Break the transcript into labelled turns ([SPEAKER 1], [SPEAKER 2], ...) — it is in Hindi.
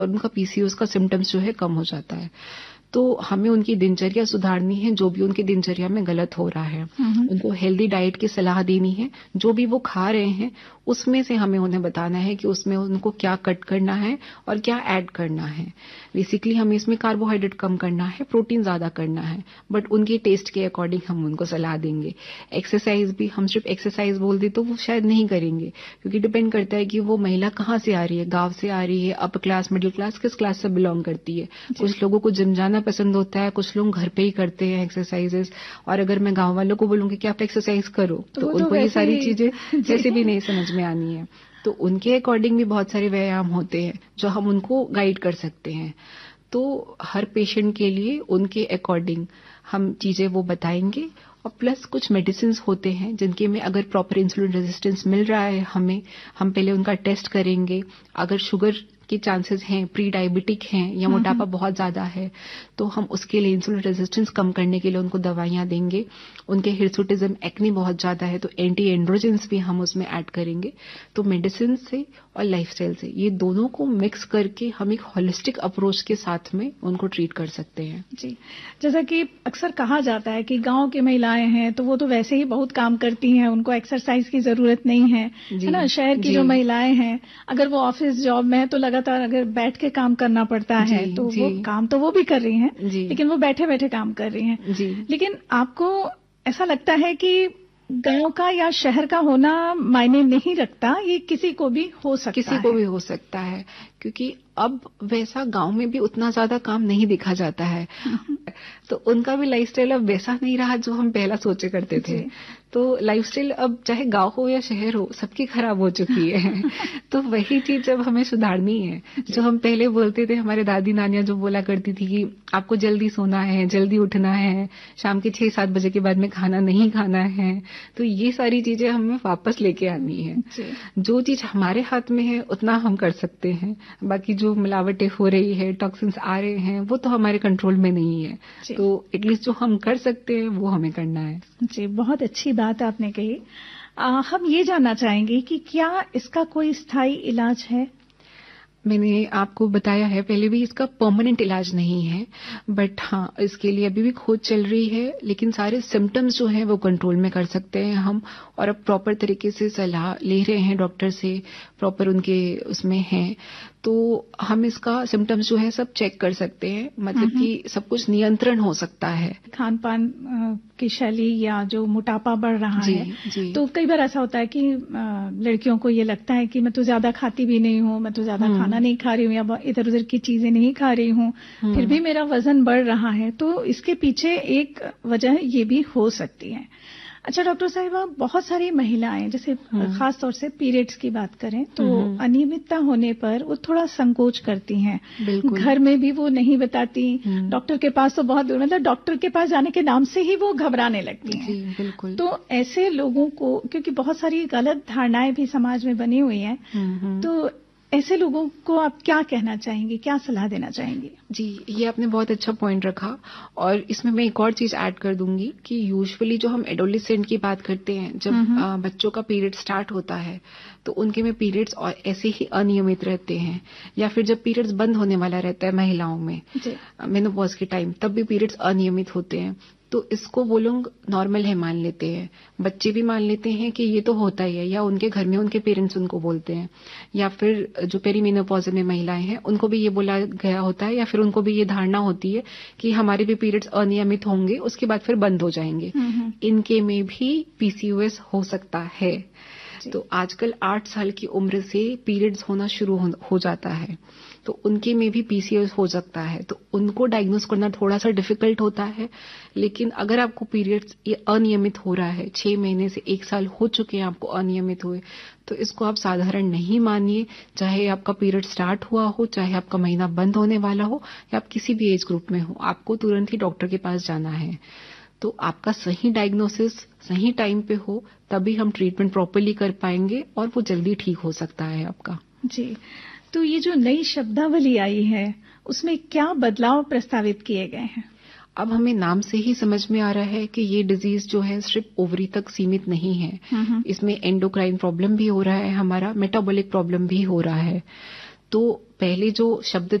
[SPEAKER 1] और उनका पीसीओएस का सिम्टम्स जो है कम हो जाता है। तो हमें उनकी दिनचर्या सुधारनी है, जो भी उनकी दिनचर्या में गलत हो रहा है। उनको हेल्दी डाइट की सलाह देनी है, जो भी वो खा रहे हैं उसमें से हमें उन्हें बताना है कि उसमें उनको क्या कट करना है और क्या ऐड करना है। बेसिकली हमें इसमें कार्बोहाइड्रेट कम करना है, प्रोटीन ज्यादा करना है, बट उनके टेस्ट के अकॉर्डिंग हम उनको सलाह देंगे। एक्सरसाइज भी हम सिर्फ एक्सरसाइज बोल दे तो वो शायद नहीं करेंगे, क्योंकि डिपेंड करता है कि वो महिला कहाँ से आ रही है, गांव से आ रही है, अपर क्लास, मिडिल क्लास, किस क्लास से बिलोंग करती है। कुछ लोगों को जिम जाना पसंद होता है, कुछ लोग घर पे ही करते हैं एक्सरसाइजेस। और अगर मैं गांव वालों को बोलूंगी कि आप एक्सरसाइज करो तो उनको ये सारी चीजें जैसे भी नहीं समझ में आनी है। तो उनके अकॉर्डिंग भी बहुत सारे व्यायाम होते हैं जो हम उनको गाइड कर सकते हैं। तो हर पेशेंट के लिए उनके अकॉर्डिंग हम चीजें वो बताएंगे। और प्लस कुछ मेडिसिन होते हैं जिनके में अगर प्रॉपर इंसुलिन रेजिस्टेंस मिल रहा है हमें, हम पहले उनका टेस्ट करेंगे। अगर शुगर के चांसेस हैं, प्री डायबिटिक हैं या मोटापा बहुत ज्यादा है, तो हम उसके लिए इंसुलिन रेजिस्टेंस कम करने के लिए उनको दवाइयां देंगे। उनके हिर्सुटिज्म, एक्ने बहुत ज्यादा है तो एंटी एंड्रोजेंस भी हम उसमें ऐड करेंगे। तो मेडिसिन से और लाइफस्टाइल से ये दोनों को मिक्स करके हम एक होलिस्टिक अप्रोच के साथ में उनको ट्रीट कर सकते हैं।
[SPEAKER 2] जी, जैसा कि अक्सर कहा जाता है कि गांव की महिलाएं हैं तो वो तो वैसे ही बहुत काम करती हैं, उनको एक्सरसाइज की जरूरत नहीं है ना। शहर की जो महिलाएं हैं, अगर वो ऑफिस जॉब में है तो लगातार अगर बैठ के काम करना पड़ता है तो वो काम तो वो भी कर रही हैं, लेकिन वो बैठे बैठे काम कर रही हैं। लेकिन आपको ऐसा लगता है कि गांव का या शहर का होना मायने नहीं रखता, ये किसी को भी हो सकता है?
[SPEAKER 1] किसी को भी हो सकता है, क्योंकि अब वैसा गांव में भी उतना ज्यादा काम नहीं देखा जाता है। तो उनका भी लाइफस्टाइल अब वैसा नहीं रहा जो हम पहला सोचे करते थे। तो लाइफस्टाइल अब चाहे गांव हो या शहर हो, सबकी खराब हो चुकी है। तो वही चीज अब हमें सुधारनी है। जो हम पहले बोलते थे, हमारे दादी नानियां जो बोला करती थी कि आपको जल्दी सोना है, जल्दी उठना है, शाम के 6-7 बजे के बाद में खाना नहीं खाना है, तो ये सारी चीजें हमें वापस लेके आनी है। जो चीज हमारे हाथ में है उतना हम कर सकते हैं, बाकी जो मिलावटें हो रही है, टॉक्सिन्स आ रहे हैं, वो तो हमारे कंट्रोल में नहीं है। तो एटलीस्ट जो हम कर सकते हैं वो हमें करना है।
[SPEAKER 2] जी, बहुत अच्छी बात आपने कही। हम ये जानना चाहेंगे कि क्या इसका कोई स्थायी इलाज है?
[SPEAKER 1] मैंने आपको बताया है पहले भी, इसका परमानेंट इलाज नहीं है, बट हाँ इसके लिए अभी भी खोज चल रही है। लेकिन सारे सिम्टम्स जो हैं वो कंट्रोल में कर सकते हैं हम, और अब प्रॉपर तरीके से सलाह ले रहे हैं डॉक्टर से, प्रॉपर उनके उसमें हैं, तो हम इसका सिम्टम्स जो है सब चेक कर सकते हैं। मतलब कि सब कुछ नियंत्रण हो सकता है।
[SPEAKER 2] खान पान की शैली या जो मोटापा बढ़ रहा है, तो कई बार ऐसा होता है कि लड़कियों को ये लगता है कि मैं तो ज्यादा खाती भी नहीं हूँ, मैं तो ज्यादा खाना नहीं खा रही हूँ या इधर उधर की चीजें नहीं खा रही हूँ, फिर भी मेरा वजन बढ़ रहा है। तो इसके पीछे एक वजह ये भी हो सकती है। अच्छा डॉक्टर साहिबा, बहुत सारी महिलाएं, जैसे खास तौर से पीरियड्स की बात करें तो अनियमितता होने पर वो थोड़ा संकोच करती हैं। घर में भी वो नहीं बताती, डॉक्टर के पास तो बहुत दूर, मतलब डॉक्टर के पास जाने के नाम से ही वो घबराने लगती हैं।
[SPEAKER 1] जी, बिल्कुल।
[SPEAKER 2] तो ऐसे लोगों को, क्योंकि बहुत सारी गलत धारणाएं भी समाज में बनी हुई हैं, तो ऐसे लोगों को आप क्या कहना चाहेंगे, क्या सलाह देना चाहेंगे?
[SPEAKER 1] जी, ये आपने बहुत अच्छा पॉइंट रखा। और इसमें मैं एक और चीज ऐड कर दूंगी कि यूजुअली जो हम एडोलेसेंट की बात करते हैं, जब बच्चों का पीरियड स्टार्ट होता है तो उनके में पीरियड्स और ऐसे ही अनियमित रहते हैं, या फिर जब पीरियड्स बंद होने वाला रहता है महिलाओं में मेनोपॉज के टाइम, तब भी पीरियड्स अनियमित होते हैं। तो इसको वो लोग नॉर्मल है मान लेते हैं, बच्चे भी मान लेते हैं कि ये तो होता ही है, या उनके घर में उनके पेरेंट्स उनको बोलते हैं, या फिर जो पेरीमेनोपॉज में महिलाएं हैं उनको भी ये बोला गया होता है, या फिर उनको भी ये धारणा होती है कि हमारे भी पीरियड्स अनियमित होंगे, उसके बाद फिर बंद हो जाएंगे। इनके में भी पीसीओएस हो सकता है। तो आजकल 8 साल की उम्र से पीरियड्स होना शुरू हो जाता है, तो उनके में भी पीसीओएस हो सकता है। तो उनको डायग्नोस करना थोड़ा सा डिफिकल्ट होता है। लेकिन अगर आपको पीरियड्स ये अनियमित हो रहा है, 6 महीने से 1 साल हो चुके हैं आपको अनियमित हुए, तो इसको आप साधारण नहीं मानिए। चाहे आपका पीरियड स्टार्ट हुआ हो, चाहे आपका महीना बंद होने वाला हो, या आप किसी भी एज ग्रुप में हो, आपको तुरंत ही डॉक्टर के पास जाना है। तो आपका सही डायग्नोसिस सही टाइम पे हो, तभी हम ट्रीटमेंट प्रॉपर्ली कर पाएंगे और वो जल्दी ठीक हो सकता है आपका।
[SPEAKER 2] जी, तो ये जो नई शब्दावली आई है उसमें क्या बदलाव प्रस्तावित किए गए हैं?
[SPEAKER 1] अब हमें नाम से ही समझ में आ रहा है कि ये डिजीज जो है सिर्फ ओवरी तक सीमित नहीं है। इसमें एंडोक्राइन प्रॉब्लम भी हो रहा है, हमारा मेटाबॉलिक प्रॉब्लम भी हो रहा है। तो पहले जो शब्द